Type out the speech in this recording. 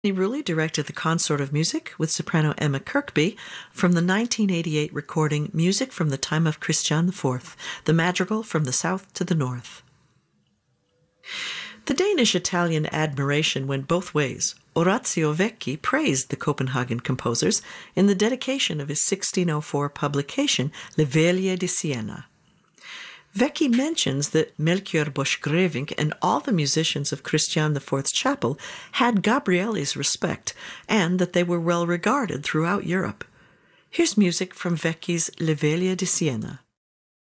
Nerulli directed the consort of music with soprano Emma Kirkby from the 1988 recording Music from the Time of Christian IV, the madrigal from the south to the north. The Danish-Italian admiration went both ways. Orazio Vecchi praised the Copenhagen composers in the dedication of his 1604 publication Le Veglie di Siena. Vecchi mentions that Melchior Borchgrevink and all the musicians of Christian IV's chapel had Gabrielli's respect and that they were well regarded throughout Europe. Here's music from Vecchi's Le Veglie di Siena.